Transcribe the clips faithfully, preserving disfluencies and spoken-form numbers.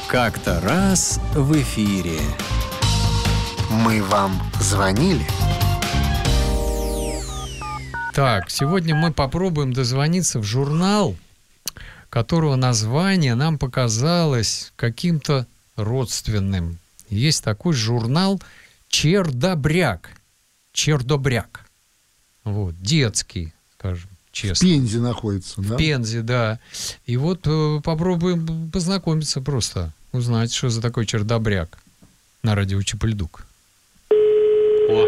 Как-то раз в эфире. Мы вам звонили? Так, сегодня мы попробуем дозвониться в журнал, которого название нам показалось каким-то родственным. Есть такой журнал «Чердобряк». «Чердобряк». Вот, детский, скажем честно. В Пензе находится, да? В Пензе, да. И вот э, попробуем познакомиться просто, узнать, что за такой чердобряк на радио Чип-Ль-Дук. О.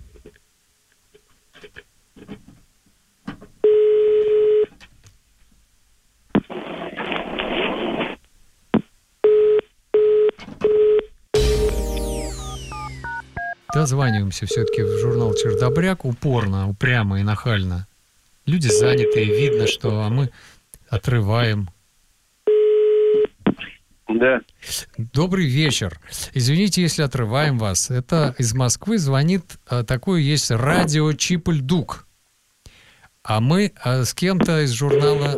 Дозваниваемся все-таки в журнал «Чердобряк» упорно, упрямо и нахально. Люди занятые, видно, что а мы отрываем. Да. Добрый вечер. Извините, если отрываем вас. Это из Москвы звонит, а, такое есть радио Чип-Ль-Дук. А мы а, с кем-то из журнала...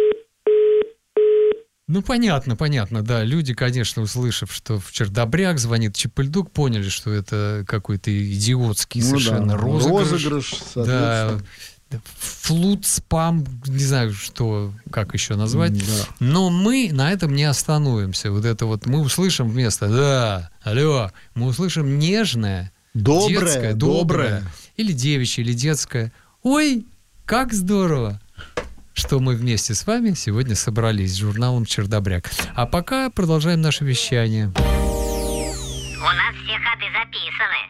Ну, понятно, понятно, да. Люди, конечно, услышав, что в Чердобряк звонит Чип-Ль-Дук, поняли, что это какой-то идиотский Ну совершенно да, розыгрыш. розыгрыш, Да, флут, спам, не знаю, что, как еще назвать. Да. Но мы на этом не остановимся. Вот это вот мы услышим вместо «да», «алло», мы услышим нежное, Доброе, детское, доброе, доброе. или девичье, или детское. Ой, как здорово, что мы вместе с вами сегодня собрались с журналом «Чердобряк». А пока продолжаем наше вещание. У нас все ходы записаны.